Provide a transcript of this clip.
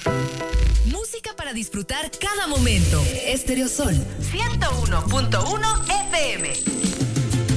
Música para disfrutar cada momento. Stereo Sol 101.1 FM.